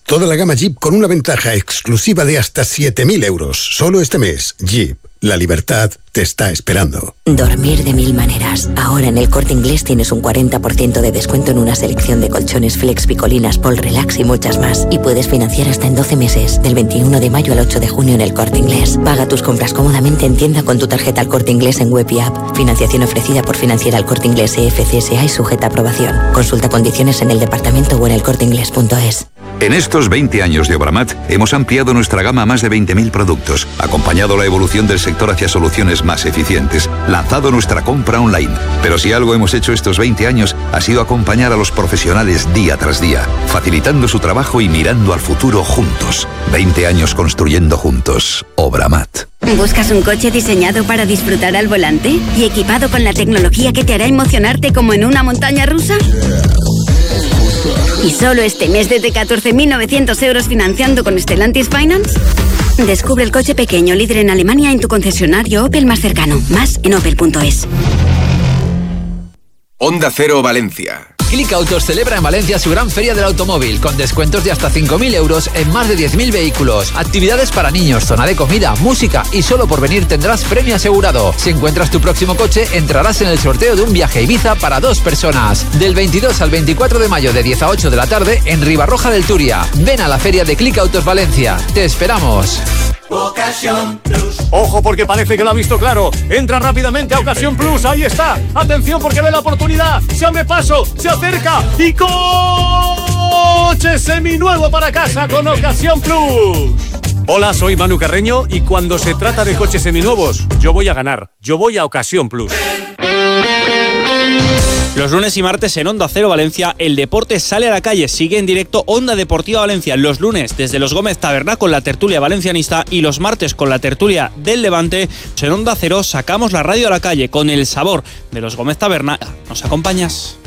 Toda la gama Jeep con una ventaja exclusiva de hasta 7.000 euros. Solo este mes. Jeep, la libertad te está esperando. Dormir de mil maneras. Ahora en el Corte Inglés tienes un 40% de descuento en una selección de colchones Flex, Picolinas, Pol Relax y muchas más. Y puedes financiar hasta en 12 meses, del 21 de mayo al 8 de junio en el Corte Inglés. Paga tus compras cómodamente en tienda con tu tarjeta El Corte Inglés en web y app. Financiación ofrecida por Financiera El Corte Inglés EFCSA y sujeta a aprobación. Consulta condiciones en el departamento o en elcorteinglés.es. En estos 20 años de Obramat hemos ampliado nuestra gama a más de 20.000 productos, acompañado la evolución del sector hacia soluciones más eficientes, lanzado nuestra compra online. Pero si algo hemos hecho estos 20 años ha sido acompañar a los profesionales día tras día, facilitando su trabajo y mirando al futuro juntos. 20 años construyendo juntos. Obramat. ¿Buscas un coche diseñado para disfrutar al volante y equipado con la tecnología que te hará emocionarte como en una montaña rusa? ¿Y solo este mes desde 14.900 euros financiando con Stellantis Finance? Descubre el coche pequeño líder en Alemania en tu concesionario Opel más cercano. Más en opel.es. Onda Cero Valencia. Click Autos celebra en Valencia su gran feria del automóvil, con descuentos de hasta 5.000 euros en más de 10.000 vehículos, actividades para niños, zona de comida, música y solo por venir tendrás premio asegurado. Si encuentras tu próximo coche, entrarás en el sorteo de un viaje a Ibiza para 2 personas. Del 22 al 24 de mayo de 10 a 8 de la tarde en Ribarroja del Turia. Ven a la feria de Click Autos Valencia. ¡Te esperamos! Ocasión Plus. Ojo, porque parece que lo ha visto claro. Entra rápidamente a Ocasión Plus. Ahí está. Atención, porque ve la oportunidad. Se abre paso, se acerca y coche seminuevo para casa con Ocasión Plus. Hola, soy Manu Carreño y cuando se trata de coches seminuevos, yo voy a ganar. Yo voy a Ocasión Plus. Los lunes y martes en Onda Cero Valencia, el deporte sale a la calle. Sigue en directo Onda Deportiva Valencia. Los lunes desde los Gómez Taberna con la tertulia valencianista y los martes con la tertulia del Levante. En Onda Cero sacamos la radio a la calle con el sabor de los Gómez Taberna. ¿Nos acompañas?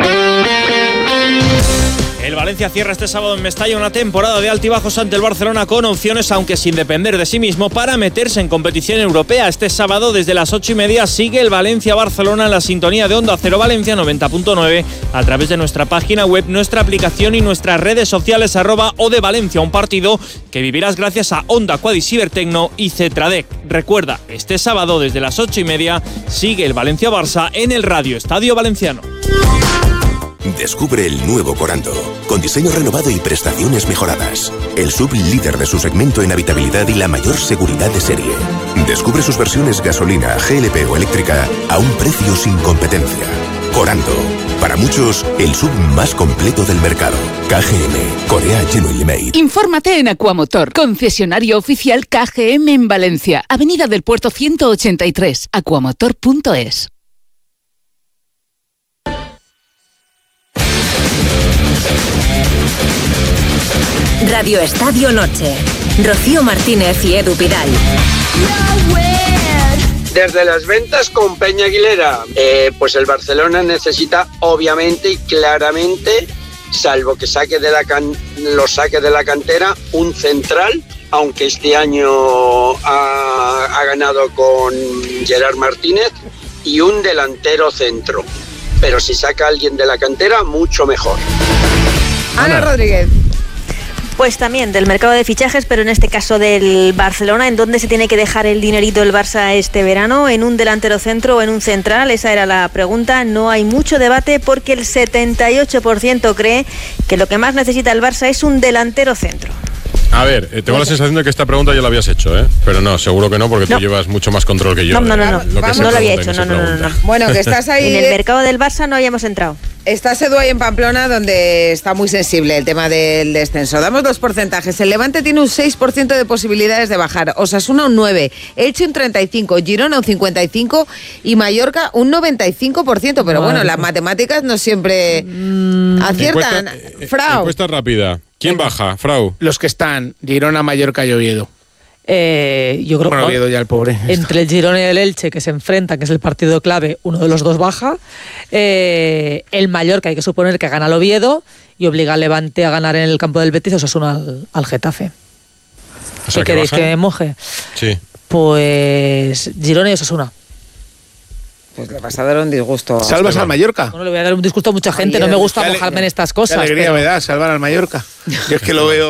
El Valencia cierra este sábado en Mestalla una temporada de altibajos ante el Barcelona con opciones, aunque sin depender de sí mismo, para meterse en competición europea. Este sábado desde las 8:30 sigue el Valencia-Barcelona en la sintonía de Onda Cero Valencia 90.9 a través de nuestra página web, nuestra aplicación y nuestras redes sociales @odevalencia, un partido que vivirás gracias a Onda Quad y Cibertecno y Cetradec. Recuerda, este sábado desde las 8:30 sigue el Valencia-Barça en el Radio Estadio Valenciano. Descubre el nuevo Corando, con diseño renovado y prestaciones mejoradas. El SUV líder de su segmento en habitabilidad y la mayor seguridad de serie. Descubre sus versiones gasolina, GLP o eléctrica a un precio sin competencia. Corando, para muchos, el SUV más completo del mercado. KGM, Korea Genuinely Made. Infórmate en Aquamotor, concesionario oficial KGM en Valencia, Avenida del Puerto 183, aquamotor.es. Radio Estadio Noche. Rocío Martínez y Edu Pidal. Desde las ventas con Peña Aguilera, pues el Barcelona necesita obviamente y claramente, salvo que lo saque de la cantera, un central, aunque este año ha ganado con Gerard Martínez, y un delantero centro. Pero si saca a alguien de la cantera, mucho mejor. Ana Rodríguez. Pues también del mercado de fichajes, pero en este caso del Barcelona. ¿En dónde se tiene que dejar el dinerito el Barça este verano? ¿En un delantero centro o en un central? Esa era la pregunta. No hay mucho debate porque el 78% cree que lo que más necesita el Barça es un delantero centro. A ver, tengo la sensación de que esta pregunta ya la habías hecho, ¿eh? Pero no, seguro que no, porque tú llevas mucho más control que yo. No la había hecho, no. Bueno, que estás ahí... En el mercado del Barça no hayamos entrado. Estás, Edu, ahí en Pamplona, donde está muy sensible el tema del descenso. Damos los porcentajes. El Levante tiene un 6% de posibilidades de bajar, Osasuna un 9%, Elche un 35%, Girona un 55% y Mallorca un 95%. Pero bueno, las matemáticas no siempre aciertan. Frau. Encuesta rápida. ¿Quién baja, Frau? Los que están, Girona, Mallorca y Oviedo. Yo creo que Oviedo ya el pobre. Entre el Girona y el Elche, que se enfrentan, que es el partido clave, uno de los dos baja. El Mallorca hay que suponer que gana al Oviedo y obliga al Levante a ganar en el campo del Betis, Osasuna al Getafe. O sea, ¿Qué queréis que me moje? Sí. Pues Girona y Osasuna. Pues le vas a dar un disgusto. ¿Salvas al Mallorca? Bueno, le voy a dar un disgusto a mucha gente. No me gusta mojarme en estas cosas. Qué alegría me da salvar al Mallorca. Yo es que lo veo...